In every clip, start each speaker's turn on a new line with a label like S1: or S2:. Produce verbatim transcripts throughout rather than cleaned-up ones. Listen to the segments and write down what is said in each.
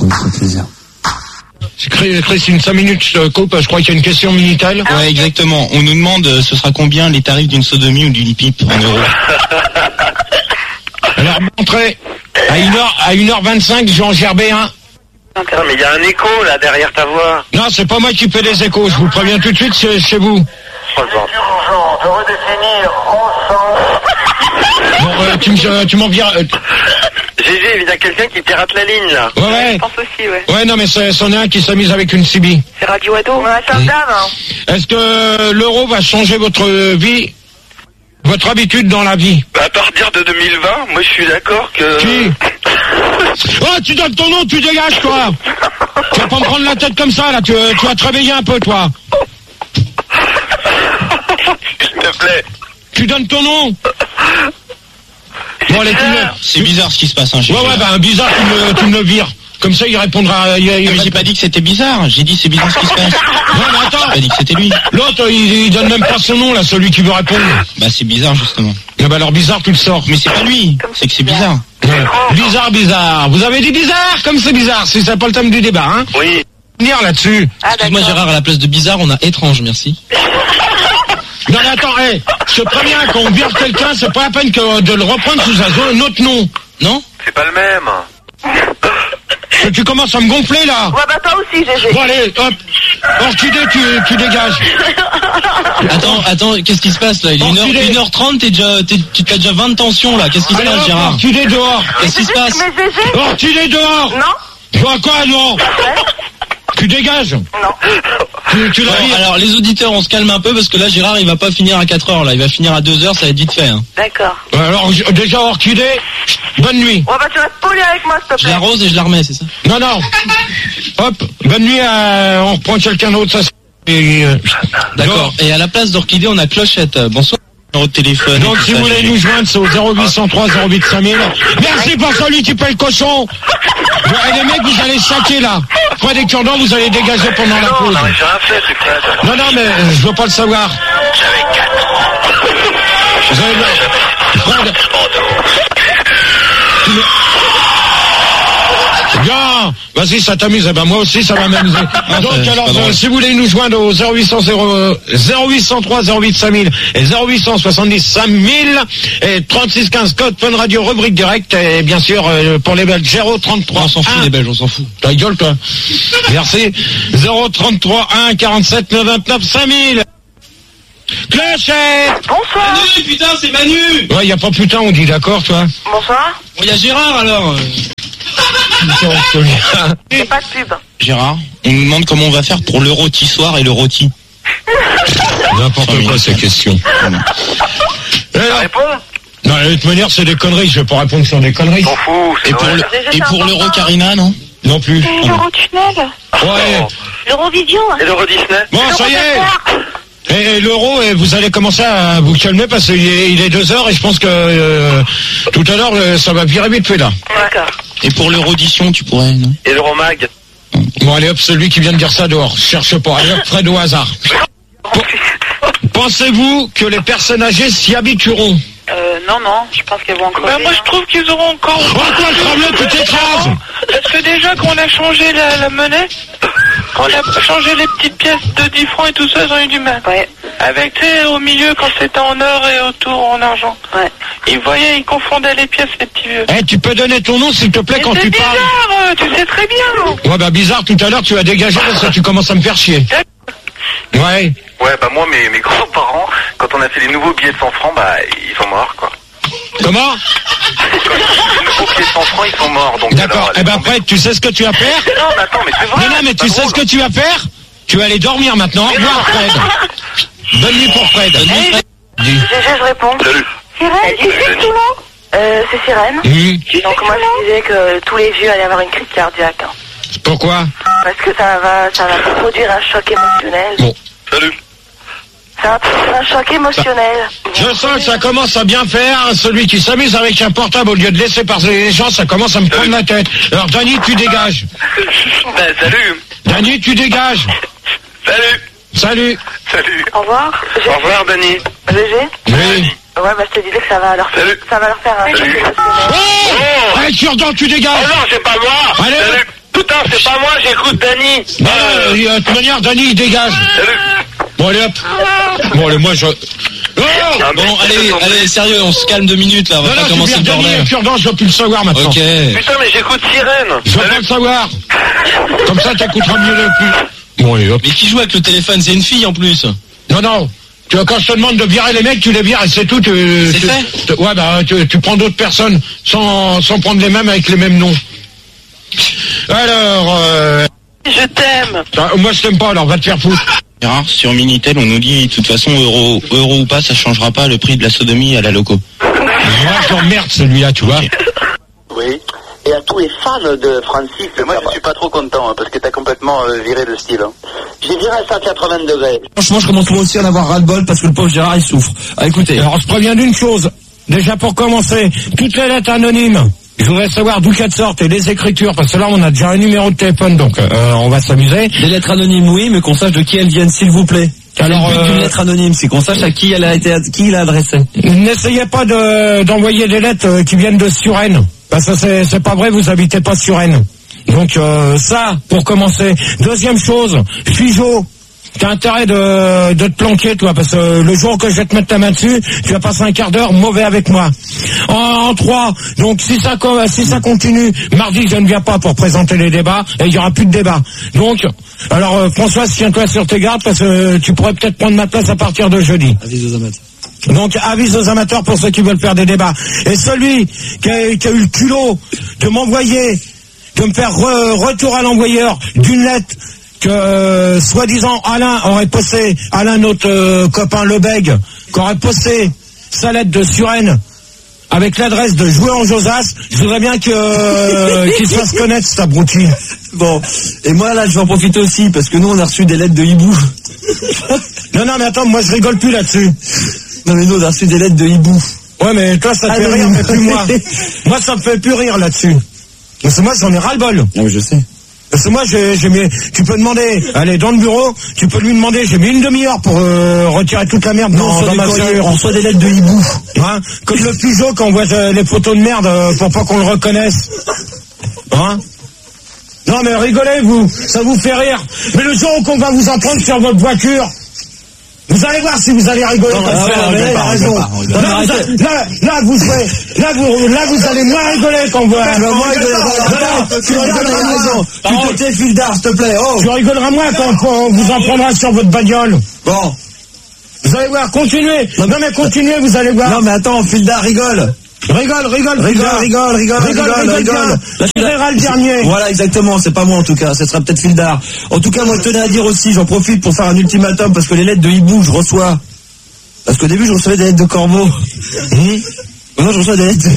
S1: me ferait plaisir.
S2: Christine, cinq minutes, je te coupe, je crois qu'il y a une question Minitel.
S3: Ouais, exactement. On nous demande, euh, ce sera combien les tarifs d'une sodomie ou du lipip en euros?
S2: Alors, montrez, à une heure, à une heure vingt-cinq, Jean Gerbet, hein.
S4: Non, mais il y a un écho, là, derrière ta voix.
S2: Non, c'est pas moi qui fais les échos, je vous préviens tout de suite, c'est chez vous.
S4: Oh, le bordel.
S5: Urgent de redéfinir ensemble.
S2: Bon, euh, tu me, tu m'en vires. Euh...
S4: Gégé, il y a quelqu'un qui pirate la ligne, là.
S2: Ouais, ouais.
S6: Je pense aussi, ouais.
S2: Ouais, non, mais c'en est un qui s'amuse avec une C B.
S6: C'est Radio Ado.
S5: Ouais, ça me dame, hein.
S2: Est-ce que l'euro va changer votre vie, votre habitude dans la vie?
S4: Bah, à partir de deux mille vingt, moi, je suis d'accord que...
S2: Qui? Oh, tu donnes ton nom, tu dégages, toi. Tu vas pas me prendre la tête comme ça, là, tu, tu vas te réveiller un peu, toi.
S4: S'il te plaît.
S2: Tu donnes ton nom. Bon, allez, tu me...
S3: C'est bizarre ce qui se passe, hein.
S2: Ouais, ouais, bah, bizarre, tu me, tu me le vires. Comme ça, il répondra... Il, il...
S3: Ah, mais j'ai pas dit que c'était bizarre, j'ai dit c'est bizarre ce qui se passe.
S2: Non, mais attends.
S3: J'ai pas dit que c'était lui.
S2: L'autre, il, il donne même pas son nom, là, celui qui veut répondre.
S3: Bah, c'est bizarre, justement.
S2: Ah bah alors, bizarre, tu le sors.
S3: Mais c'est pas lui, c'est que c'est bizarre.
S2: Ouais. Bizarre, bizarre. Vous avez dit bizarre, comme c'est bizarre, si c'est pas le thème du débat, hein.
S4: Oui.
S2: Venir là-dessus.
S6: Ah,
S3: Excuse-moi Gérard, à la place de bizarre, on a étrange, merci.
S2: Non, mais attends, hé, hey, je te préviens, quand on vire quelqu'un, c'est pas la peine que de le reprendre sous un autre nom. Non?
S4: C'est pas le même.
S2: Tu, tu commences à me gonfler, là.
S5: Ouais, bah toi aussi, Gégé.
S2: Bon, allez, hop. Orchidée, tu, tu dégages.
S3: Attends, attends, qu'est-ce qui se passe, là? Il est une heure trente, t'es déjà, t'es, tu t'as déjà vingt tensions, là. Qu'est-ce qui se
S2: allez,
S3: passe,
S2: hop,
S3: Gérard?
S2: Orchidée dehors.
S3: Qu'est-ce qui se passe?
S5: Mais Gégé.
S2: Orchidée dehors.
S5: Non.
S2: Je vois quoi, non? Tu dégages.
S5: Non.
S2: Tu, tu
S3: Bon, alors, les auditeurs, on se calme un peu, parce que là, Gérard, il va pas finir à quatre heures, là. Il va finir à deux heures, ça va être vite fait, hein.
S6: D'accord.
S2: Alors, déjà, Orchidée, bonne nuit.
S5: Ouais, bah tu restes poli avec moi, s'il te
S3: Je
S5: plaît.
S3: l'arrose et je la remets, c'est ça?
S2: Non, non. Hop, bonne nuit, à... on reprend quelqu'un d'autre, ça et, euh...
S3: D'accord. Et à la place d'Orchidée, on a Clochette. Bonsoir. Numéro de téléphone.
S2: Donc, si vous voulez nous joindre, c'est au zéro huit cent trois zéro huit cinq mille. Merci pour celui qui paye le cochon. Et les mecs, vous allez saquer, là. Fred et Cure-dent, vous allez dégager pendant la pause.
S4: Non, mais j'ai rien fait, c'est Fred.
S2: Non, non, mais euh, je veux pas le savoir.
S4: J'avais quatre ans.
S2: Vous avez... Fred. Bien, vas-y, ça t'amuse. Eh ben moi aussi, ça va m'amuser. Donc alors, euh, si vous voulez nous joindre au zéro huit cent trois zéro huit cinq mille et zéro huit cent soixante-dix cinq mille et trente-six quinze code Fun Radio rubrique direct et bien sûr euh, pour les Belges zéro trente-trois.
S3: On s'en fout des Belges, on s'en fout.
S2: Ta gueule toi. Merci. zéro trente-trois un quarante-sept neuf vingt-neuf cinq mille. Clochette.
S5: Bonsoir.
S3: Manu, putain, c'est Manu.
S2: Ouais, y a pas putain, on dit d'accord, toi.
S5: Bonsoir.
S3: Bon, y a Gérard alors.
S5: C'est pas de pub.
S3: Gérard, on nous demande comment on va faire pour le rôtissoir et le rôti.
S2: N'importe quoi ces questions.
S4: Réponds.
S2: Non, de toute manière, c'est des conneries. Je vais pas répondre sur des conneries.
S4: T'en fous, c'est
S3: Et pour,
S4: vrai.
S3: le, et pour l'Euro-Carina, non?
S2: Non plus.
S6: L'Eurotunnel.
S2: Ouais.
S6: L'Eurovision.
S4: Et l'Euro Disney.
S2: Bon, ça y est. Et, et l'euro, et vous allez commencer à vous calmer parce qu'il est, il est deux heures et je pense que euh, tout à l'heure, euh, ça va virer vite fait là.
S6: D'accord.
S3: Et pour l'Eurodition, tu pourrais, non?
S4: Et l'Euromag.
S2: Bon, allez hop, celui qui vient de dire ça dehors. Je cherche pas. Allez hop, Fred au hasard. Pensez-vous que les personnes âgées s'y habitueront?
S6: Euh, non, non, je pense qu'elles vont encore.
S7: Bah, moi, je trouve qu'ils auront encore.
S2: Oh, toi, tremble, tu t'écrases!
S7: Parce que déjà, quand on a changé la, la monnaie, quand on a changé les petites pièces de dix francs et tout ça, ils ont eu du mal.
S6: Ouais.
S7: Avec, tu sais, au milieu, quand c'était en or et autour en argent.
S6: Ouais.
S7: Ils voyaient, ils confondaient les pièces, les petits vieux.
S2: Eh, tu peux donner ton nom, s'il te plaît,
S7: Mais
S2: quand
S7: c'est
S2: tu
S7: bizarre,
S2: parles?
S7: euh, tu sais très bien.
S2: Ouais, bah, bizarre, tout à l'heure, tu as dégagé parce que tu commences à me faire chier. Ouais.
S4: Ouais, bah moi, mes, mes grands-parents, quand on a fait les nouveaux billets de cent francs, bah, ils sont morts, quoi.
S2: Comment?
S4: Quand on a fait les nouveaux billets de cent francs, ils sont morts, donc.
S2: D'accord. Eh ben, Fred, tu sais ce que tu vas faire?
S4: Non, mais attends, mais c'est vrai.
S2: Non, non, mais tu sais ce que tu vas faire? Tu vas aller dormir maintenant. Au revoir, Fred. Bonne nuit pour Fred. Bonne nuit, Fred.
S5: Gégé, je réponds.
S4: Salut.
S5: Sirène, c'est tout le Euh, c'est Sirène.
S2: Mmh.
S5: Donc moi je disais que tous les vieux allaient avoir une crise cardiaque. Hein.
S2: Pourquoi?
S5: Parce que ça va, ça va produire un choc émotionnel.
S2: Bon.
S4: Salut.
S5: Ça va produire un choc émotionnel.
S2: Je sens que ça commence à bien faire. Celui qui s'amuse avec un portable au lieu de laisser passer les gens, ça commence à me prendre la tête. Alors, Dany, tu dégages.
S4: Bah, salut.
S2: Dany, tu dégages.
S4: Salut.
S2: Salut.
S4: Salut.
S5: Au revoir.
S4: Au revoir, Dany.
S5: Gégé.
S2: Oui.
S5: Ouais, bah je te disais que ça va leur,
S4: Salut.
S5: ça va leur faire un choc
S4: Salut.
S5: émotionnel.
S2: Oh! Allez, Cure-dent, tu dégages.
S4: Oh non, c'est pas moi.
S2: Allez,
S4: Salut.
S1: Putain, c'est pas moi, j'écoute Dany.
S2: Bah, euh, de toute manière, Dany, il dégage.
S1: Salut.
S2: Bon, allez hop. Bon, allez, moi, je... Oh
S3: ah, bon, allez, allez, sérieux, on se calme deux minutes, là, on va
S2: non,
S3: pas
S2: non,
S3: commencer le
S2: Dany
S3: bordel.
S2: et Cure-dent, je veux plus le savoir, maintenant.
S3: Ok.
S1: Putain, mais j'écoute Sirène.
S2: Je veux pas le savoir. Comme ça, t'écouteras mieux le plus. Bon, allez, hop.
S3: Mais qui joue avec le téléphone? C'est une fille, en plus.
S2: Non, non. Tu vois, quand je te demande de virer les mecs, tu les vires et c'est tout. Tu,
S3: c'est
S2: tu,
S3: fait
S2: tu, ouais, bah, tu, tu prends d'autres personnes sans, sans prendre les mêmes avec les mêmes noms. Alors, euh...
S6: Je t'aime.
S2: Ah, moi, je t'aime pas, alors va te faire foutre.
S3: Gérard, sur Minitel, on nous dit, de toute façon, euro, euro ou pas, ça changera pas le prix de la sodomie à la loco.
S2: Moi, je l'emmerde, celui-là, tu vois.
S3: Okay.
S8: Oui. Et à tous les fans de Francis.
S4: Moi, je suis pas trop content, hein, parce que t'as complètement euh, viré le style. Hein.
S8: J'ai viré à cent quatre-vingts degrés.
S9: Franchement, je commence moi aussi à en avoir ras-le-bol parce que le pauvre Gérard, il souffre. Ah, écoutez.
S2: Alors, je préviens d'une chose. Déjà, pour commencer, toutes les lettres anonymes. Je voudrais savoir d'où qu'elles sortent et les écritures, parce que là, on a déjà un numéro de téléphone, donc euh, on va s'amuser.
S9: Des lettres anonymes, oui, mais qu'on sache de qui elles viennent, s'il vous plaît. Alors, le but d'une euh... lettre anonyme, c'est qu'on sache à qui elle a été, qui il a adressé.
S2: N'essayez pas de, d'envoyer des lettres qui viennent de Suresnes, parce que c'est, c'est pas vrai, vous habitez pas Suresnes. Donc euh, ça, pour commencer. Deuxième chose, Figeaud. T'as intérêt de, de te planquer, toi, parce que le jour que je vais te mettre ta main dessus, tu vas passer un quart d'heure mauvais avec moi. En, en trois, donc si ça, si ça continue, mardi je ne viens pas pour présenter les débats, et il y aura plus de débat. Donc, alors euh, François, tiens-toi sur tes gardes, parce que tu pourrais peut-être prendre ma place à partir de jeudi.
S9: Avis aux amateurs.
S2: Donc, avis aux amateurs pour ceux qui veulent faire des débats. Et celui qui a, qui a eu le culot de m'envoyer, de me faire re, retour à l'envoyeur d'une lettre que euh, soi-disant Alain aurait posté, Alain notre euh, copain Lebègue, qu'aurait posté sa lettre de Suresnes avec l'adresse de Jouer en Josas, je voudrais bien que euh, qu'il se fasse connaître, cet abruti.
S9: Bon, et moi là je vais en profiter aussi parce que nous on a reçu des lettres de hibou.
S2: Non non mais attends, moi je rigole plus là-dessus.
S9: Non mais nous on a reçu des lettres de hibou.
S2: Ouais mais toi ça te ah, fait rire, mais plus moi. Moi ça me fait plus rire là-dessus. Parce que moi j'en ai ras-le-bol.
S9: Ah oui je sais.
S2: Parce que moi, j'ai, j'ai mis, tu peux demander, allez, dans le bureau, tu peux lui demander, j'ai mis une demi-heure pour euh, retirer toute la merde dans, dans ma serrure.
S9: On reçoit des lettres de hibou.
S2: Hein, comme le Peugeot quand on voit euh, les photos de merde euh, pour pas qu'on le reconnaisse. Hein? Non mais rigolez, vous, ça vous fait rire. Mais le jour où qu'on va vous en prendre sur votre voiture, vous allez voir si vous allez rigoler
S9: non,
S2: comme
S9: non,
S2: ça, vous avez raison. Là, là, là, vous serez, là, vous, là, vous allez moins rigoler quand vous, euh, moins rigoler.
S9: Tu rigoleras raison. Tu te tais, Fildar, s'il te plaît, oh.
S2: Tu rigoleras moins quand on vous en prendra sur votre bagnole.
S9: Bon.
S2: Vous allez voir, continuez. Non, mais continuez, vous allez voir.
S9: Non, mais attends, Fildar, rigole.
S2: Rigole, rigole,
S9: rigole, rigole, rigole, rigole, rigole, rigole.
S2: Tu verras le dernier.
S9: Voilà, exactement, c'est pas moi en tout cas, ce sera peut-être Fildar. En tout cas, moi je tenais à dire aussi, j'en profite pour faire un ultimatum, parce que les lettres de hibou, je reçois. Parce qu'au début, je recevais des lettres de corbeau. Mmh. Maintenant, je reçois des lettres de...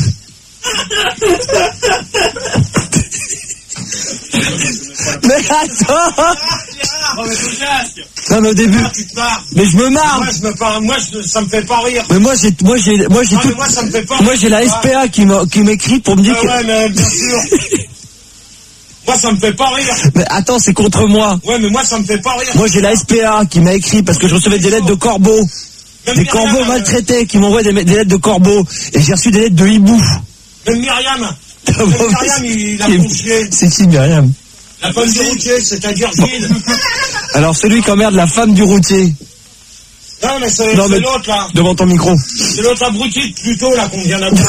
S9: Mais attends! Non mais au début. Mais je me marre.
S2: Moi, je me parle, moi je, ça me fait pas rire.
S9: Mais moi j'ai, moi j'ai, moi j'ai
S2: non,
S9: tout.
S2: Moi, ça me fait pas
S9: moi j'ai la S P A qui m'a, qui m'écrit pour me dire.
S2: Ah,
S9: que...
S2: Ouais, mais bien sûr. Moi ça me fait pas rire.
S9: Mais attends, c'est contre moi.
S2: Ouais, mais moi ça me fait pas rire.
S9: Moi j'ai la S P A qui m'a écrit parce que je recevais des lettres de corbeaux. Même des Myriam, corbeaux maltraités qui m'envoient des, des lettres de corbeaux. Et j'ai reçu des lettres de hibou.
S2: Même Myriam. Même Myriam, il a confié.
S9: C'est qui Myriam?
S2: La femme du routier, c'est-à-dire Gilles.
S9: Alors celui qui emmerde la femme du routier.
S2: Non mais c'est, non, c'est mais l'autre là.
S9: Devant ton micro.
S2: C'est l'autre abruti de Pluto là qu'on vient d'avoir.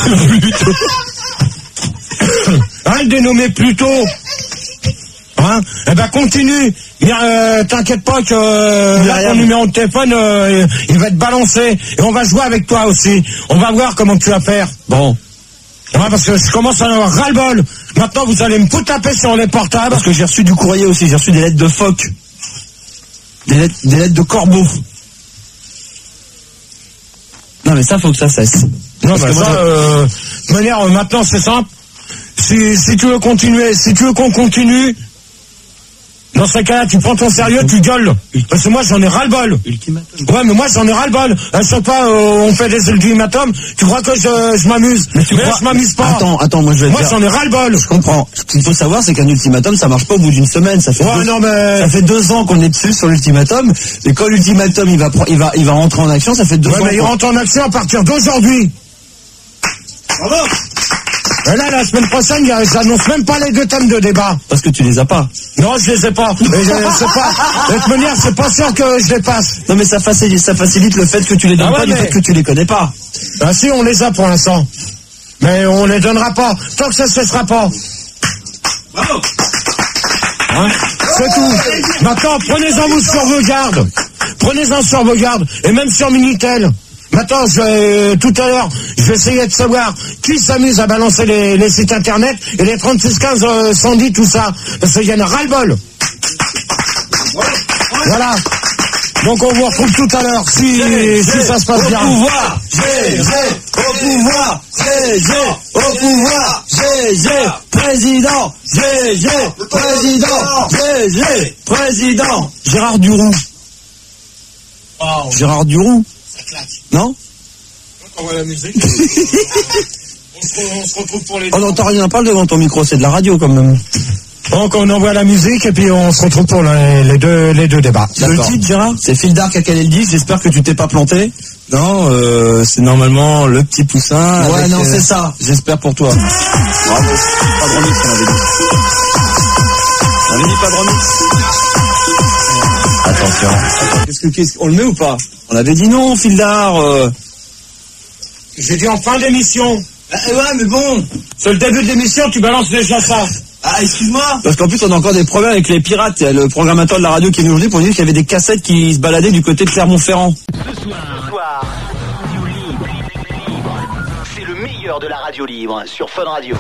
S2: Arrête de nommer Pluto. Hein? Eh ben continue. Euh, t'inquiète pas que euh, là, ton numéro de téléphone, euh, il va être balancé. Et on va jouer avec toi aussi. On va voir comment tu vas faire.
S9: Bon.
S2: Ouais, parce que je commence à en avoir ras-le-bol. Maintenant, vous allez me foutre taper sur les portables.
S9: Parce que j'ai reçu du courrier aussi. J'ai reçu des lettres de phoque. Des lettres, des lettres de corbeau. Non, mais ça, faut que ça cesse.
S2: Non, bah ça, euh, de toute manière, euh, maintenant, c'est simple. Si, si tu veux continuer, si tu veux qu'on continue, dans ce cas-là, tu prends ton sérieux, tu gueules. Parce que moi, j'en ai ras-le-bol. Ultimatum. Ouais, mais moi, j'en ai ras-le-bol. À chaque fois, euh, on fait des ultimatums. Tu crois que je, je m'amuse? Mais, tu mais crois... là, je m'amuse pas.
S9: Attends, attends, moi, je vais
S2: Moi,
S9: dire...
S2: j'en ai ras-le-bol.
S9: Je comprends. Ce qu'il faut savoir, c'est qu'un ultimatum, ça marche pas au bout d'une semaine. Ça fait,
S2: ouais,
S9: deux...
S2: non, mais...
S9: ça fait deux ans qu'on est dessus sur l'ultimatum. Et quand l'ultimatum, il va, il va, il va rentrer en action, ça fait deux
S2: ouais,
S9: ans.
S2: Mais il rentre en action à partir d'aujourd'hui.
S9: Bravo.
S2: Et là, la semaine prochaine, j'annonce même pas les deux thèmes de débat.
S9: Parce que tu les as pas.
S2: Non, je les ai pas. Mais je sais pas. De toute manière, c'est pas sûr que je les passe.
S9: Non, mais ça facilite, ça facilite le fait que tu les donnes
S2: Ah ouais,
S9: pas,
S2: mais...
S9: du fait que tu les connais pas.
S2: Ah si, on les a pour l'instant. Mais on les donnera pas. Tant que ça se cessera pas.
S9: Bravo.
S2: Hein, c'est tout. Maintenant, prenez-en vous sur vos gardes. Prenez-en sur vos gardes. Et même sur Minitel. Maintenant, je vais, tout à l'heure, je vais essayer de savoir qui s'amuse à balancer les, les sites internet et les trente-six quinze euh, cent dix, tout ça. Parce qu'il y en a ras-le-bol. Voilà. Donc on vous retrouve tout à l'heure si, si ça se passe bien.
S9: Au pouvoir, G G, au pouvoir, G G, au pouvoir, G G, président, G G, président, G G, président. Gérard Duroux. Wow. Gérard Duroux.
S2: Ça claque.
S9: Non?
S2: On voit la musique. on, se, on se retrouve pour les...
S9: On n'entend rien, parle devant ton micro, c'est de la radio quand même.
S2: Donc on envoie la musique et puis on se retrouve pour les, les deux les deux débats.
S9: Le titre, Gérard, c'est Phil Dark à quel elle dit. J'espère que tu t'es pas planté. Non, euh, c'est normalement le petit poussin. Ouais, avec, non, euh, c'est ça. J'espère pour toi. Bravo. Pas de remix, on avait dit. On avait dit pas de remix. Attention. Qu'est-ce que qu'est-ce on le met ou pas? On avait dit non, Phil Dark. Euh...
S2: J'ai dit en fin d'émission.
S9: Ah, ouais, mais bon.
S2: C'est le début de l'émission, tu balances déjà ça.
S9: Ah, excuse-moi. Parce qu'en plus, on a encore des problèmes avec les pirates. Il y a le programmateur de la radio qui est venu aujourd'hui pour nous dire qu'il y avait des cassettes qui se baladaient du côté de Clermont-Ferrand.
S10: Ce soir, ce soir, Radio Libre. C'est le meilleur de la radio libre sur Fun Radio.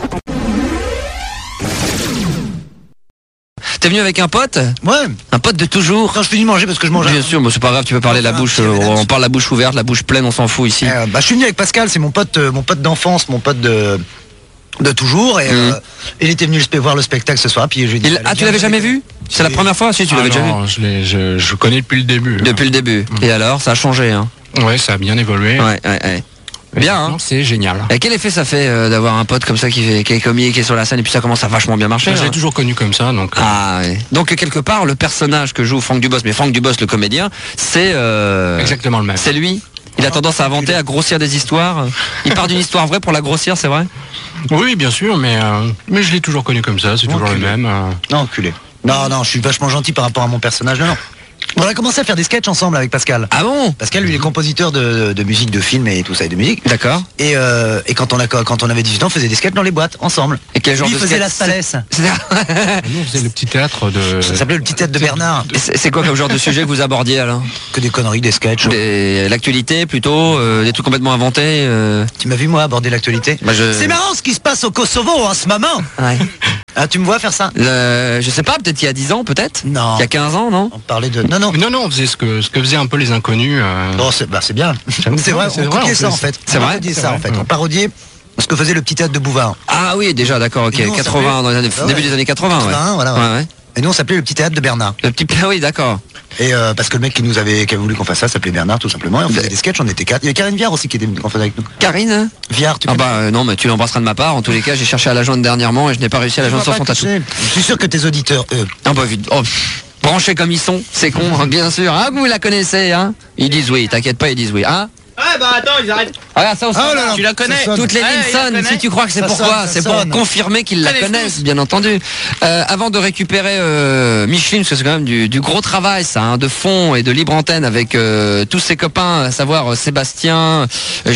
S11: T'es venu avec un pote?
S12: Ouais.
S11: Un pote de toujours?
S12: Quand je finis de manger parce que je mange.
S11: Bien sûr, bon, c'est pas grave, tu peux parler la bouche, euh, on parle la bouche ouverte, la bouche pleine, on s'en fout ici.
S12: Euh, bah, je suis venu avec Pascal, c'est mon pote, euh, mon pote d'enfance, mon pote de de toujours, et mmh. euh, il était venu le, voir le spectacle ce soir, puis je lui ai dit.
S11: Il, ah, tu l'avais jamais vu? C'est la première fois? Si, tu
S13: ah
S11: l'avais déjà vu.
S13: Non, je, l'ai, je, je connais depuis le début.
S11: Depuis hein. le début. Mmh. Et alors, ça a changé, hein?
S13: Ouais, ça a bien évolué.
S11: Ouais, ouais, ouais. Bien, hein.
S13: C'est génial.
S11: Et quel effet ça fait euh, d'avoir un pote comme ça qui, fait, qui est comique, qui est sur la scène et puis ça commence à vachement bien marcher?
S13: Bah, je l'ai
S11: hein.
S13: toujours connu comme ça, donc. Euh...
S11: Ah, ouais. Donc quelque part, le personnage que joue Franck Dubos, mais Franck Dubos, le comédien, c'est euh...
S13: exactement le même.
S11: C'est lui. Il a tendance à inventer, à grossir des histoires. Il part d'une histoire vraie pour la grossir, c'est vrai?
S13: Oui, bien sûr, mais euh, mais je l'ai toujours connu comme ça. C'est toujours le même. Euh...
S12: Non, enculé. Non, non, je suis vachement gentil par rapport à mon personnage. Non, non. On a commencé à faire des sketchs ensemble avec Pascal.
S11: Ah bon?
S12: Pascal, lui, il est compositeur de, de musique, de films et tout ça, et de musique.
S11: D'accord.
S12: Et, euh, et quand on a quand on avait dix-huit ans, on faisait des sketchs dans les boîtes ensemble.
S11: Et quel genre
S12: lui,
S11: de
S12: il faisait
S11: sketch?
S12: la Thalès.
S13: Nous, on faisait le petit théâtre de.
S12: Ça s'appelait le petit théâtre de Bernard.
S11: C'est, c'est quoi comme genre de sujet que vous abordiez alors?
S12: Que des conneries, des sketchs.
S11: Des... L'actualité plutôt, euh, des trucs complètement inventés. Euh...
S12: Tu m'as vu moi aborder l'actualité?
S11: Bah, je...
S12: C'est marrant ce qui se passe au Kosovo en ce moment.
S11: Ouais.
S12: Ah, tu me vois faire ça?
S11: Le... Je sais pas, peut-être il y a dix ans, peut-être?
S12: Non.
S11: Il y a quinze ans, non?
S12: On parlait de. Non, non.
S13: Non, non, on faisait ce que, ce que faisaient un peu les inconnus. Euh...
S12: Bon, c'est, bah, c'est bien. C'est vrai,
S13: c'est
S12: on
S13: vrai,
S12: copiait
S13: en
S12: ça
S13: plus.
S12: en fait.
S11: C'est
S12: on
S11: vrai?
S12: parodiait
S11: C'est
S12: ça
S11: vrai.
S12: en fait.
S11: Mmh.
S12: On parodiait ce que faisait le petit théâtre de Bouvard.
S11: Ah oui, déjà, d'accord, ok.
S12: nous,
S11: quatre-vingts, dans les années,
S12: Ah ouais.
S11: début des années quatre-vingts, ouais.
S12: quatre-vingts, voilà, ouais.
S11: ouais, ouais.
S12: Et nous on s'appelait le petit théâtre de Bernard.
S11: Le petit, oui, d'accord.
S12: Et euh, parce que le mec qui nous avait, qui a voulu qu'on fasse ça s'appelait Bernard tout simplement. Et on faisait des sketchs, on était quatre. Il y avait Karine Viard aussi qui était en fait avec nous.
S11: Karine?
S12: Viard, tu
S11: Ah
S12: connais?
S11: bah euh, non, mais tu l'embrasseras de ma part. En tous les cas, j'ai cherché à la joindre dernièrement et je n'ai pas réussi à la joindre sur son tatou.
S12: Je suis sûr que tes auditeurs, eux.
S11: Ah bah vite. Oh, branchés comme ils sont, c'est con, hein, bien sûr. Ah, vous la connaissez, hein? Ils disent oui, t'inquiète pas, ils disent oui. Hein?
S7: Ouais, bah attends, ils arrêtent.
S11: Regarde ça aussi.
S7: Oh là là, tu la connais?
S11: Toutes les
S7: Ouais,
S11: lignes
S7: il la
S11: sonnent.
S7: connaît.
S11: Si tu crois que c'est
S12: Ça
S11: pourquoi,
S12: sonne, ça
S11: c'est pour
S12: sonne.
S11: confirmer qu'ils la
S7: Connais
S11: connaissent,
S7: tous.
S11: bien entendu. Euh, avant de récupérer euh, Micheline, parce que c'est quand même du, du gros travail, ça, hein, de fond et de libre antenne avec euh, tous ses copains, à savoir euh, Sébastien,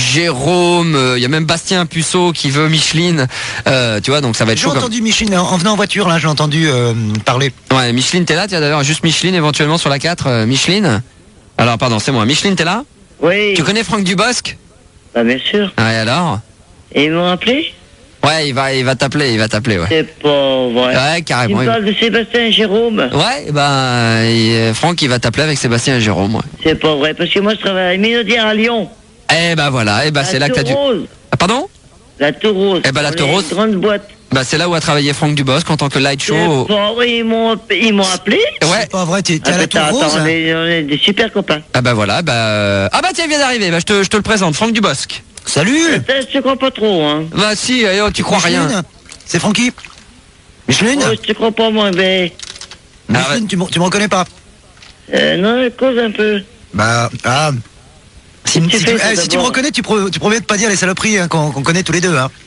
S11: Jérôme, il euh, y a même Bastien Puceau qui veut Micheline. Euh, tu vois, donc ça va être
S12: J'ai
S11: chaud.
S12: entendu Micheline en, en venant en voiture là, j'ai entendu euh, parler.
S11: Comme... Ouais, Micheline, t'es là? Tiens, d'ailleurs, juste Micheline éventuellement sur la quatre. Euh, Micheline. Alors, pardon, c'est moi. Micheline, t'es là?
S5: Oui.
S11: Tu connais Franck Dubosc?
S5: Bah bien sûr.
S11: Ouais, alors?
S5: Et ils m'ont appelé?
S11: Ouais, il va, il va t'appeler, il va t'appeler, ouais.
S5: C'est pas vrai.
S11: Ouais, carrément.
S5: Tu me parles de Sébastien et Jérôme?
S11: Ouais, ben, il- Franck, il va t'appeler avec Sébastien et Jérôme, ouais.
S5: C'est pas vrai, parce que moi je travaille à Minaudière à Lyon.
S11: Eh ben voilà, eh ben c'est là que t'as dû...
S5: Tour Rose.
S11: Ah, pardon?
S5: La Tour Rose.
S11: Eh ben, la
S5: Dans
S11: Tour
S5: les
S11: Rose.
S5: Grande boîte.
S11: Bah c'est là où a travaillé Franck Dubosc en tant que light show.
S5: C'est
S11: au-
S5: pas vrai, ils m'ont, ils m'ont appelé.
S11: Ouais.
S12: C'est pas vrai, t'es, t'es
S5: Ah,
S12: à la
S5: putain,
S12: Tour
S5: attends,
S12: Rose.
S5: on est, on est des super copains.
S11: Ah bah voilà, bah... euh, Ah bah tiens, il vient d'arriver, bah je te, je te le présente, Franck Dubosc.
S12: Salut.
S5: Ça, je te crois pas trop, hein.
S11: Bah si, eh, oh, tu crois rien.
S12: Micheline, c'est Francky. Micheline.
S5: Oh, je te crois pas, moi, mais...
S12: Micheline, tu, me- tu me reconnais pas?
S5: Euh, non, cause un peu.
S12: Bah, ah. Si,
S5: Qu'est-ce que
S12: si
S5: tu
S12: tu,
S5: fais,
S12: eh,
S5: ça,
S12: si tu me
S5: d'abord
S12: reconnais, tu, pro- tu promets de pas dire les saloperies hein, qu'on, qu'on connaît tous les deux. Hein.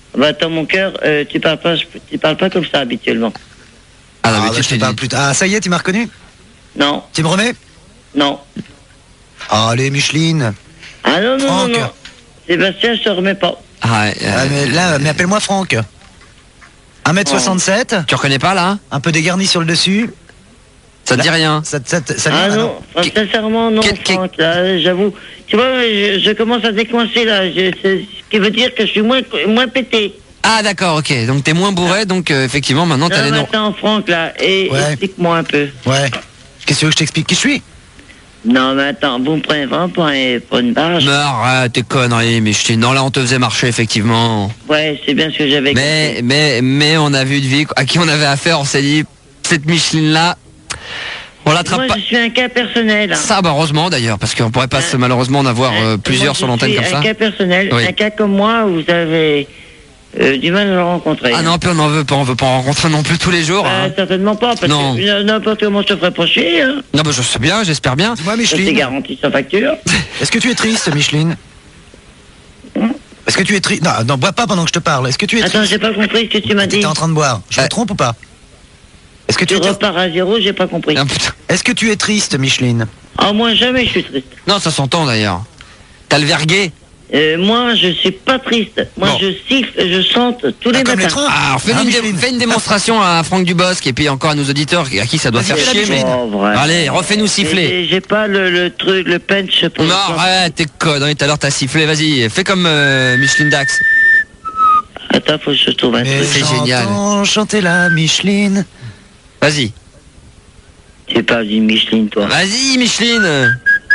S14: Bah attends, mon cœur, euh, tu parles pas, tu parles pas comme ça habituellement.
S11: Ah,
S12: Ah, bah, je te parle plus tard. Ah, ça y est, tu m'as reconnu?
S14: Non.
S12: Tu me remets?
S14: Non.
S12: Ah, allez, Micheline.
S14: Ah non, non,
S12: Franck.
S14: non, non. Sébastien, je te remets pas.
S11: Ah, ouais,
S12: Ah, mais là, mais appelle-moi Franck. un mètre soixante-sept.
S11: Tu reconnais pas là?
S12: Un peu dégarni sur le dessus.
S11: Ça te dit rien?
S12: Ça, ça, ça, ça
S14: Ah
S12: dit-
S14: non, enfin, sincèrement, non, Franck, là, j'avoue. Tu vois, je, je commence à décoincer, là. Je- c'est- ce qui veut dire que je suis moins, moins pété.
S11: Ah d'accord, ok. Donc t'es moins bourré, donc euh, effectivement maintenant t'as
S14: Non,
S11: les
S14: mais
S11: noms.
S14: attends, Franck, là, et
S12: Ouais.
S14: explique-moi un peu.
S12: Ouais. Qu'est-ce que tu veux que je t'explique qui je suis?
S14: Non, mais attends, vous me prenez vraiment pour, un- pour une barge.
S11: Mais arrête tes conneries, Micheline. Non là on te faisait marcher effectivement.
S14: Ouais, c'est bien ce que j'avais
S11: Mais mais mais on a vu de vie à qui on avait affaire, on s'est dit cette Micheline là, on l'attrape
S14: Moi,
S11: pas.
S14: je suis un cas personnel. hein.
S11: Ça bah heureusement d'ailleurs parce qu'on pourrait pas se- malheureusement en avoir euh, plusieurs
S14: Moi,
S11: sur
S14: je
S11: l'antenne
S14: suis
S11: comme ça.
S14: un cas personnel,
S11: Oui.
S14: un cas comme moi, vous avez euh, du mal à le rencontrer.
S11: Ah non, puis on en veut pas, on veut pas en rencontrer non plus tous les jours.
S14: Bah,
S11: hein.
S14: certainement pas, parce
S11: Non.
S14: que euh, n'importe comment je te ferais pas chier. Hein.
S11: Non bah je sais bien, j'espère bien.
S12: Dis-moi,
S14: C'est
S12: Micheline.
S14: garanti sans facture.
S12: Est-ce que tu es triste, Micheline? Est-ce que tu es triste? Non, non, bois pas pendant que je te parle. Est-ce que tu es
S14: Attends,
S12: triste?
S14: j'ai pas compris ce que tu m'as dit.
S12: T'es en train de boire. Je me trompe ou pas? Est-ce que tu
S14: Tu
S12: es
S14: repars à zéro, j'ai pas compris.
S11: Ah, putain.
S12: Est-ce que tu es triste, Micheline?
S14: Ah, moi, jamais je suis triste.
S11: Non, ça s'entend d'ailleurs. T'as le vergué.
S14: Euh, moi, je suis pas triste. Moi,
S11: Bon.
S14: je siffle, je chante tous les matins.
S11: Ah, alors fais,
S12: Hein,
S11: une, dé-
S12: Micheline
S11: fais une démonstration à Franck Dubosc et puis encore à nos auditeurs à qui ça doit faire
S12: Vas-y,
S11: chier.
S12: fais-la,
S11: Mais...
S14: Oh, vraiment.
S11: Allez, refais-nous siffler.
S14: J'ai j'ai pas le, le truc, le punch pour
S11: Non, arrête, t'es connerie, tout à l'heure t'as sifflé, vas-y, fais comme euh, Micheline Dax.
S14: Attends, faut que je trouve un
S12: Mais
S14: truc.
S11: c'est génial.
S12: j'entends chanter la Micheline.
S11: Vas-y.
S14: Tu parles d'une Micheline, toi.
S11: Vas-y, Micheline.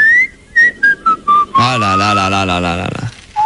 S11: Ah là là là là là là là là.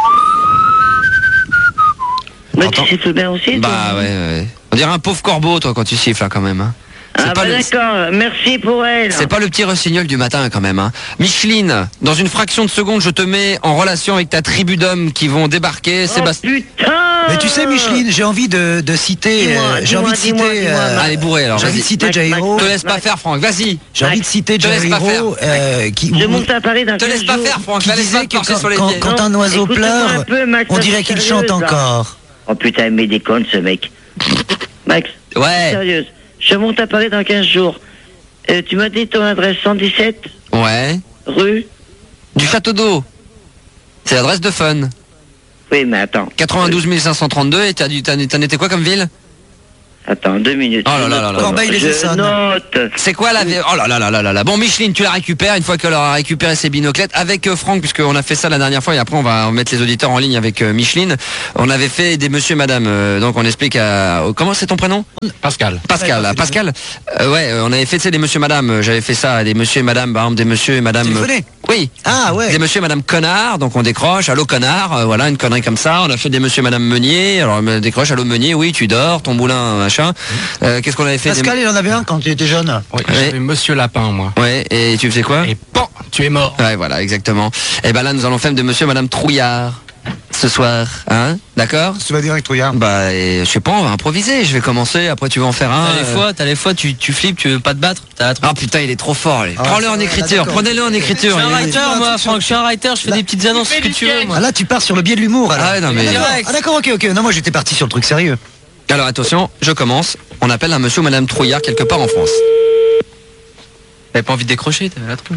S14: Mais
S11: Attends.
S14: tu siffles bien aussi, toi.
S11: Bah ouais, ouais. On dirait un pauvre corbeau, toi, quand tu siffles, hein, quand même. Hein. C'est
S14: Ah
S11: pas
S14: bah
S11: le-
S14: d'accord, merci pour elle.
S11: C'est pas le petit rossignol du matin quand même. Hein. Micheline, dans une fraction de seconde, je te mets en relation avec ta tribu d'hommes qui vont débarquer.
S14: Oh
S11: Sébastien.
S14: putain.
S12: Mais tu sais, Micheline, j'ai envie de, de citer.
S14: Dis-moi,
S12: euh, j'ai
S14: dis-moi,
S12: envie de
S14: dis-moi,
S12: citer.
S14: dis-moi,
S12: euh,
S14: Max.
S11: Allez, bourré alors,
S12: J'ai envie
S11: vas-y.
S12: de citer
S14: Max,
S12: Jairo.
S11: Te laisse pas faire, Franck, vas-y.
S12: J'ai envie de citer
S11: Te laisse pas
S12: Jairo. euh, qui
S14: Je
S12: où-
S14: monte à Paris dans
S11: Te laisse
S14: quinze
S11: pas
S14: jours.
S11: faire, Franck,
S12: qui
S11: la laisse
S12: disait
S11: pas
S12: que
S11: marcher
S12: quand,
S11: sur les
S12: quand-
S11: pieds.
S12: quand un
S14: Non,
S12: oiseau
S14: écoute-moi
S12: pleure,
S14: un peu, Max,
S12: on
S14: ça,
S12: dirait
S14: c'est
S12: qu'il
S14: sérieuse,
S12: chante
S14: là.
S12: encore.
S14: Oh putain, il met des connes, ce mec. Max,
S11: Ouais,
S14: sérieuse. Je monte à Paris dans quinze jours. Euh, tu m'as dit ton adresse cent dix-sept,
S11: ouais.
S14: rue.
S11: Du Château d'Eau. C'est l'adresse de Fun.
S14: Oui, mais attends.
S11: quatre-vingt-douze mille cinq cent trente-deux et t'as dû- t'as t'en étais quoi comme ville?
S14: Attends, deux minutes.
S11: Oh là là là là.
S14: Je note.
S11: C'est quoi la ville? Oh là là là là là là. Bon, Micheline, tu la récupères une fois qu'elle aura récupéré ses binoclettes avec euh, Franck, puisqu'on a fait ça la dernière fois et après on va mettre les auditeurs en ligne avec euh, Micheline. On avait fait des monsieur et madame, euh, donc on explique à... oh, comment c'est ton prénom?
S13: Pascal.
S11: Pascal, ah, Pascal. Euh, ouais, euh, on avait fait tu sais, des monsieur et madame. euh, J'avais fait ça à des monsieur et madame, par exemple des monsieur et madame.
S12: Téléphoné
S11: Oui.
S12: Ah ouais.
S11: Des monsieur et madame connard, donc on décroche, allô connard, euh, voilà, une connerie comme ça. On a fait des monsieur et madame Meunier, alors on décroche, allô Meunier, oui, tu dors, ton moulin, machin. Euh, Qu'est-ce qu'on avait fait?
S12: Pascal,
S11: des...
S12: il en avait un quand tu étais jeune.
S13: Oui, j'avais Monsieur Lapin, moi.
S11: Ouais, et tu faisais quoi?
S13: Et bon, tu es mort.
S11: Ouais, voilà, exactement. Et ben là, nous allons faire de monsieur et madame Trouillard. Ce soir, hein? D'accord?
S12: Tu vas dire avec Trouillard?
S11: Bah, et, je sais pas, on va improviser. Je vais commencer, après tu vas en faire un.
S3: T'as les
S11: euh.
S3: fois, t'as les fois, tu, tu flippes, tu veux pas te battre. T'as la
S11: Ah putain, il est trop fort. Allez.
S12: Ah,
S11: Prends-le en
S12: ouais,
S11: écriture,
S12: d'accord.
S11: prenez-le en
S3: Je
S11: écriture.
S3: suis un
S11: Il est-
S3: writer, moi, Franck, je suis un writer, je fais des petites annonces, ce que tu veux, moi.
S12: Ah là, tu pars sur le biais de l'humour. alors.
S11: Ah ouais, non, mais-
S12: Ah, d'accord. Ah d'accord, ok, ok. Non, moi j'étais parti sur le truc sérieux.
S11: Alors attention, je commence. On appelle un monsieur ou madame Trouillard quelque part en France.
S3: T'avais pas envie de décrocher, t'avais la trouille.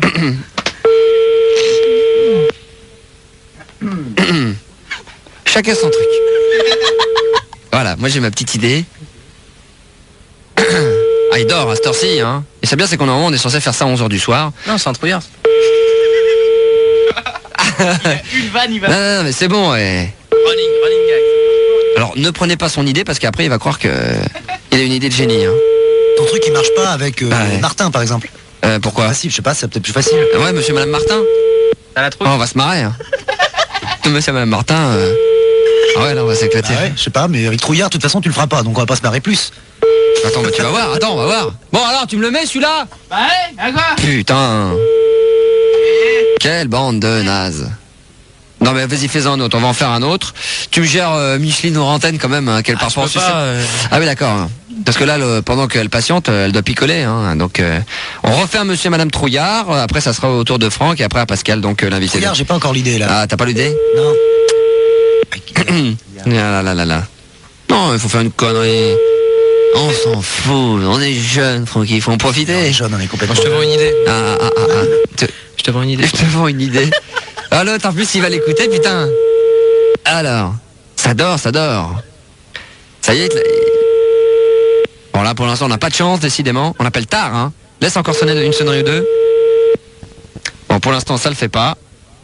S11: Chacun son truc. Voilà, moi j'ai ma petite idée. Ah, il dort à cette heure-ci, hein. Et c'est bien, c'est qu'on normalement on est censé faire ça à onze heures du soir.
S3: Non, c'est un trouillard.
S6: Une vanne, il va.
S11: Non, non, non, mais c'est bon, ouais.
S3: Running, running gag.
S11: Alors ne prenez pas son idée parce qu'après il va croire que il a une idée de génie, hein.
S12: Ton truc il marche pas avec euh,
S11: Ah ouais.
S12: Martin par exemple.
S11: Euh, pourquoi?
S12: Facile, je sais pas, c'est peut-être plus facile.
S11: Ah ouais, monsieur et madame Martin.
S3: T'as la trouille.
S11: Oh, on va se marrer, hein. Monsieur et madame Martin. euh, Ah ouais, là on va s'éclater.
S12: Ah ouais, je sais pas, mais avec Trouillard, de toute façon tu le feras pas, donc on va pas se marrer plus.
S11: Attends, bah, tu vas voir, attends, on va voir. Bon alors, tu me le mets celui-là?
S6: Bah ouais, d'accord.
S11: Putain. Quelle bande de nazes. Non mais vas-y, fais-en un autre, on va en faire un autre. Tu me gères euh, Micheline aux antennes quand même, hein, qu'elle part
S3: je
S11: pas en
S3: peux
S11: sucette.
S3: pas, euh.
S11: Ah oui d'accord. hein. Parce que là, le- pendant qu'elle patiente, euh, elle doit picoler. Hein, donc euh, on refait un monsieur et madame Trouillard, euh, après ça sera au tour de Franck et après à Pascal, donc euh, l'invité.
S12: Trouillard, j'ai pas encore l'idée là.
S11: Ah, t'as pas l'idée?
S12: Non.
S11: Ah là là là là. Non, il faut faire une connerie. On s'en fout, on est jeunes, Francky, il faut en profiter. On est
S12: jeunes, on est complètement.
S3: Je te vends une idée.
S11: Ah, ah, ah, ah. Te...
S3: Je te vends une idée.
S11: Je te vends une idée. Ah, l'autre, en plus, il va l'écouter, putain. Alors, ça dort, ça dort. Ça y est. Bon, là, pour l'instant, on n'a pas de chance, décidément. On appelle tard, hein. Laisse encore sonner une sonnerie ou deux. Bon, pour l'instant, ça le fait pas.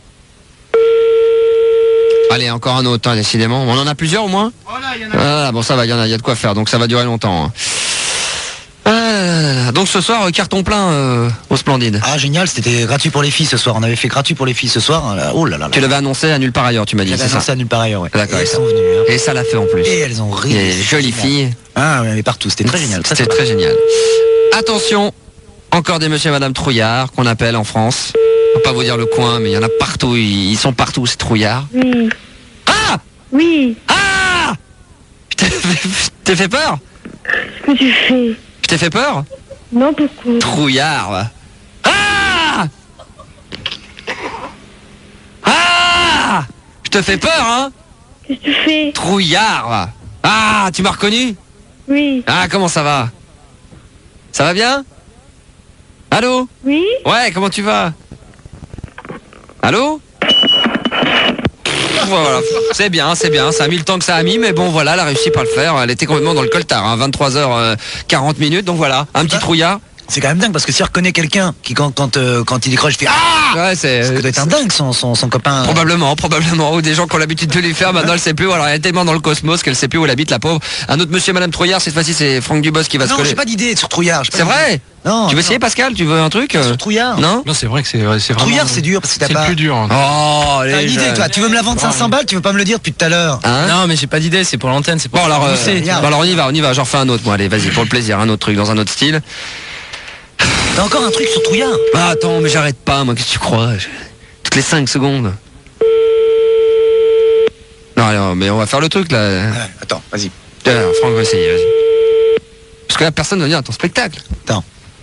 S11: Allez, encore un autre, hein, décidément. On en a plusieurs au moins.
S6: Oh là, il y en a.
S11: Ah, bon, ça va, il y en a, il y a de quoi faire, donc ça va durer longtemps. Hein. Ah, là, là, là. Donc ce soir, euh, carton plein euh, au Splendide.
S12: Ah, génial, c'était gratuit pour les filles ce soir. On avait fait gratuit pour les filles ce soir. Oh là là là.
S11: Tu l'avais annoncé à nulle part ailleurs, tu m'as dit.
S12: Je l'avais
S11: c'est
S12: annoncé
S11: ça
S12: à nulle part ailleurs, ouais.
S11: D'accord.
S12: Et
S11: Et,
S12: elles
S11: ça.
S12: sont venues. Hein.
S11: Et ça l'a fait en plus.
S12: Et elles ont ri.
S11: Et jolies filles.
S12: Ah, mais partout, c'était très génial.
S11: C'était très génial. Attention, encore des monsieur et madame trouillards qu'on appelle en France. Je peux pas vous dire le coin, mais il y en a partout. Ils sont partout, ces trouillards.
S14: Oui.
S11: Ah
S14: Oui.
S11: Ah Je t'ai fait, je t'ai fait peur
S14: Qu'est-ce que tu fais?
S11: Je t'ai fait peur
S14: Non, pourquoi?
S11: Trouillard. va. Ah Ah Je te fais peur, hein
S14: Qu'est-ce que tu fais?
S11: Trouillard. va. Ah, tu m'as reconnu?
S14: Oui.
S11: Ah, comment ça va? Ça va bien? Allô?
S14: Oui.
S11: Ouais, comment tu vas? Allô? Voilà, c'est bien, c'est bien, ça a mis le temps que ça a mis, mais bon voilà, elle a réussi par le faire, elle était complètement dans le coltard, hein, vingt-trois heures quarante minutes, donc voilà, un petit trouillard.
S12: C'est quand même dingue parce que si on reconnaît quelqu'un qui quand quand euh, quand il décroche, il fait ah,
S11: ouais, c'est
S12: ça doit être un dingue son son, son copain.
S11: Probablement, probablement, ou des gens qui ont l'habitude de lui faire, maintenant elle sait plus, alors elle est tellement dans le cosmos qu'elle sait plus où elle habite, la pauvre. Un autre monsieur et madame Trouillard, cette fois-ci c'est Franck Dubos qui va
S12: non,
S11: se coller.
S12: j'ai pas d'idée sur Trouillard.
S11: C'est vrai?
S12: Non.
S11: Tu veux
S12: non.
S11: essayer Pascal? Tu veux un truc?
S12: Sur Trouillard?
S11: Non?
S13: Non, c'est vrai que c'est c'est vraiment.
S12: Trouillard, c'est dur parce que t'as
S13: C'est
S12: pas.
S13: le plus dur. Hein.
S11: Oh,
S12: T'as une idée, toi? Tu veux me la vendre cinq cents balles? Tu veux pas me le dire depuis tout à l'heure?
S11: Hein?
S3: Non, mais j'ai pas d'idée, c'est pour l'antenne, c'est pour.
S11: Bon alors, euh,
S3: pousser.
S11: bon, alors on y va, on y va, j'en refais un autre, moi, allez, vas-y, pour le plaisir, un autre truc, dans un autre style.
S12: T'as encore un truc sur Trouillard?
S11: Ah, attends, mais j'arrête pas, moi, qu'est-ce que tu crois? Je- Toutes les cinq secondes. Non, alors, mais on va faire le truc, là.
S12: Ouais, attends, vas-y.
S11: Alors, Franck va essayer, vas-y. Parce que là, personne ne vient à ton spectacle.
S12: Attends.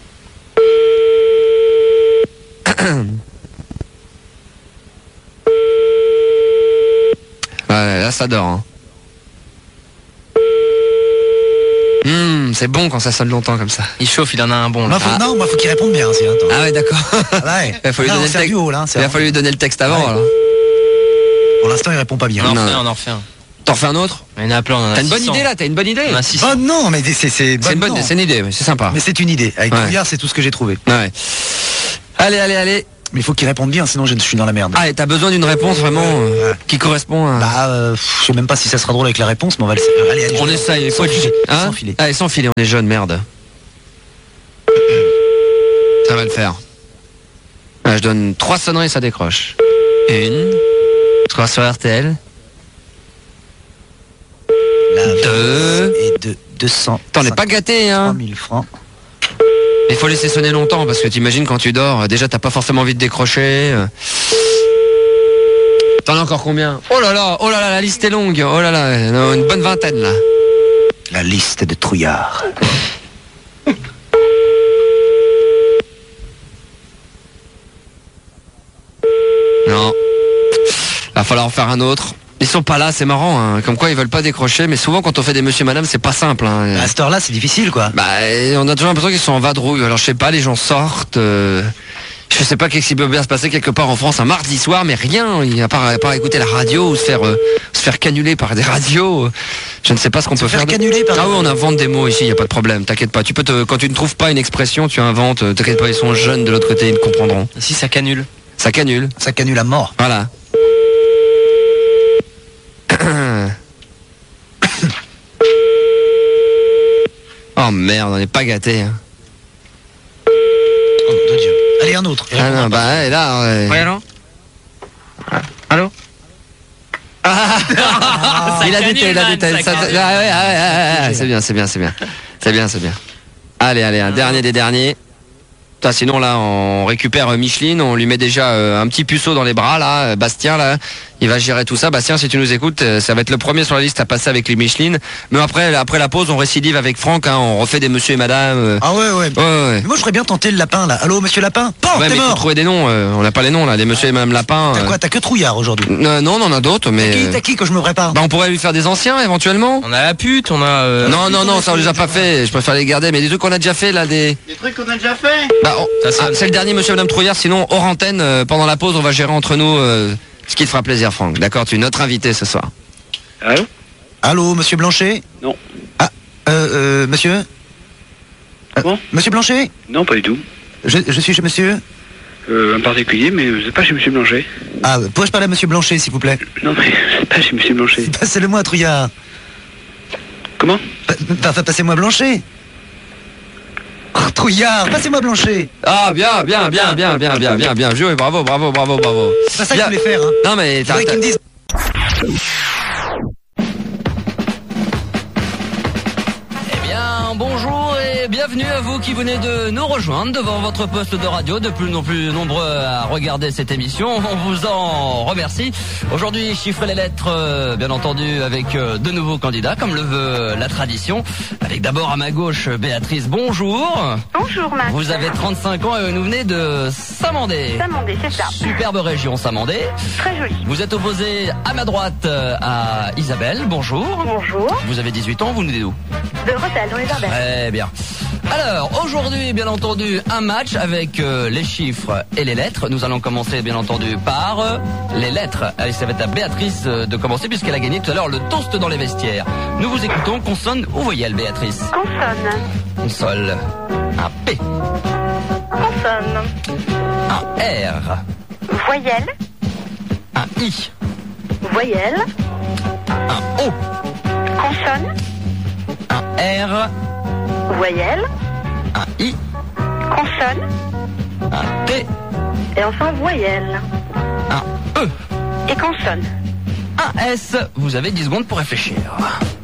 S11: Ouais, là, ça dort, hein. Hum, c'est bon quand ça sonne longtemps comme ça.
S3: Il chauffe, il en a un bon.
S12: Moi,
S3: Là.
S12: faut,
S11: Ah.
S12: non, moi faut qu'il réponde bien, c'est attends.
S11: Ah ouais, d'accord.
S12: Ah ouais.
S11: Il a fallu
S12: Là,
S11: donner
S12: on
S11: le
S12: sert
S11: texte.
S12: du haut, là, c'est
S11: Il a
S12: vrai.
S11: fallu lui donner le texte avant,
S12: Ouais.
S11: alors.
S12: Pour l'instant, il répond pas bien.
S3: On en
S11: Non.
S3: refait un, on en refait un.
S11: T'en refais un autre?
S3: Il y en a plein, on en a
S11: T'as une bonne
S3: six cents.
S11: idée, là? T'as une bonne idée?
S3: On a six cents.
S12: Oh non, mais c'est c'est
S11: C'est une bonne
S12: non.
S11: idée, c'est une idée, ouais, c'est sympa.
S12: Mais c'est une idée. Avec
S11: Ouais.
S12: Trouillard, c'est tout ce que j'ai trouvé.
S11: Ouais. Allez, allez, allez.
S12: Mais il faut qu'il réponde bien, sinon je suis dans la merde.
S11: Ah, et t'as besoin d'une réponse vraiment euh, qui correspond à...
S12: Bah, euh, pff, je sais même pas si ça sera drôle avec la réponse, mais on va le faire. Allez, allez.
S11: On
S12: je-
S11: essaye, il faut
S12: sans
S11: être...
S12: filer.
S11: Hein
S12: Sans filer.
S11: Allez, sans filer, on est jeunes, merde. Ça va le faire. Ah, je donne trois sonneries, ça décroche. Une. Trois sur R T L.
S12: La
S11: Deux.
S12: Et de deux cents.
S11: T'en es pas gâté, hein?
S12: trois mille francs.
S11: Il faut laisser sonner longtemps, parce que t'imagines quand tu dors, euh, déjà t'as pas forcément envie de décrocher. euh. T'en as encore combien? Oh là là, oh là là, la liste est longue. Oh là là, euh, une bonne vingtaine, là.
S12: La liste de Trouillard.
S11: Non. Va falloir en faire un autre. Ils sont pas là, c'est marrant, hein. Comme quoi ils veulent pas décrocher, mais souvent quand on fait des monsieur madame, c'est pas simple, hein.
S12: À cette heure-là, c'est difficile, quoi.
S11: Bah, on a toujours l'impression qu'ils sont en vadrouille. Alors je sais pas, les gens sortent. euh, Je sais pas qu'est-ce qui peut bien se passer quelque part en France un mardi soir, mais rien. il- À part, à part écouter la radio ou se faire euh, se faire canuler par des radios. euh, Je ne sais pas ce qu'on peut
S12: faire
S11: faire. de-
S12: canuler par-
S11: Ah oui, on invente des mots ici, y a pas de problème. T'inquiète pas. Tu peux te, quand tu ne trouves pas une expression, tu inventes. euh, T'inquiète pas, ils sont jeunes de l'autre côté, ils comprendront.
S3: Si ça canule.
S11: Ça canule.
S12: Ça canule à mort.
S11: Voilà. Oh merde, on n'est pas gâtés. Hein.
S12: Oh mon Dieu. Allez, un autre.
S11: Ah non, bah ouais, là. ouais.
S3: Ouais, alors Allô
S11: Il a des têtes, il a des têtes. Ça- ça- ah ouais, ah ouais, ah ouais, ah ouais, c'est bien, c'est bien, c'est bien. C'est bien, c'est bien. Allez, allez, un dernier des derniers. Putain, sinon là, on récupère euh, Micheline, on lui met déjà euh, un petit puceau dans les bras là, euh, Bastien là. Il va gérer tout ça. Bastien, si tu nous écoutes, euh, ça va être le premier sur la liste à passer avec les Michelin. Mais après, après la pause, on récidive avec Franck. Hein, on refait des monsieur et madame. Euh...
S12: Ah ouais, ouais.
S11: ouais, ouais.
S12: Moi, je ferais bien tenter le lapin là. Allô, monsieur Lapin. Pan,
S11: ouais,
S12: t'es
S11: mais
S12: mort.
S11: faut trouver des noms. Euh, on n'a pas les noms là. Des monsieur et madame Lapin.
S12: T'as
S11: euh...
S12: quoi? T'as que Trouillard aujourd'hui?
S11: euh, Non, on en a d'autres, mais.
S12: T'as qui, t'as qui que je me prépare?
S11: Bah, on pourrait lui faire des anciens éventuellement.
S3: On a la pute, on a. Euh...
S11: Non, non, non, ça on les a pas fait. Je préfère les garder. Mais des trucs qu'on a déjà fait là, des.
S6: Des trucs qu'on a déjà fait.
S11: Bah, on... ah, c'est le dernier monsieur et madame Trouillard. Sinon, hors antenne, euh, pendant la pause, on va gérer entre nous. Euh... Ce qui te fera plaisir, Franck. D'accord, tu es notre invité ce soir.
S12: Allô? Allô, monsieur Blanchet?
S15: Non.
S12: Ah, euh, euh, monsieur?
S15: Comment?
S12: Monsieur Blanchet?
S15: Non, pas du tout.
S12: Je, je suis chez monsieur?
S15: Euh, un particulier, mais je sais pas chez monsieur Blanchet.
S12: Ah, pourrais-je parler à monsieur Blanchet, s'il vous plaît?
S15: Non, mais c'est pas chez monsieur Blanchet.
S12: Passez-le-moi, Trouillard.
S15: Comment?
S12: Pa pa Passez-moi Blanchet. Oh, Trouillard, passez-moi Blanchet.
S11: Ah, bien, bien, bien, bien, bien, bien, bien, bien joué, bravo, bravo, bravo, bravo.
S12: C'est pas ça que je voulais faire, hein.
S11: Non, mais t'as...
S12: qu'ils me disent...
S16: Eh bien, bonjour et bienvenue à vous qui venez de nous rejoindre devant votre poste de radio, de plus non plus nombreux à regarder cette émission. On vous en remercie. Aujourd'hui, chiffrez les lettres, euh, bien entendu, avec euh, de nouveaux candidats, comme le veut la tradition. Avec d'abord à ma gauche, Béatrice, bonjour.
S17: Bonjour, Max.
S16: Vous avez trente-cinq ans et vous venez de Saint-Mandé.
S17: Saint-Mandé, c'est ça.
S16: Superbe région, Saint-Mandé.
S17: Très jolie.
S16: Vous êtes opposé à ma droite à Isabelle, bonjour.
S17: Bonjour.
S16: Vous avez dix-huit ans, vous venez d'où?
S17: De Rethel, dans les Ardennes.
S16: Très bien. Alors, aujourd'hui, bien entendu, un match avec euh, les chiffres et les lettres. Nous allons commencer, bien entendu, par euh, les lettres. Allez, ça va être à Béatrice euh, de commencer, puisqu'elle a gagné tout à l'heure le toast dans les vestiaires. Nous vous écoutons, consonne ou voyelle, Béatrice?
S17: Consonne.
S16: Console. Un P.
S17: Consonne.
S16: Un R.
S17: Voyelle.
S16: Un I.
S17: Voyelle.
S16: Un O.
S17: Consonne.
S16: Un R.
S17: Voyelle.
S16: Un I.
S17: Consonne.
S16: Un T.
S17: Et enfin voyelle.
S16: Un E.
S17: Et consonne.
S16: Un S. Vous avez dix secondes pour réfléchir.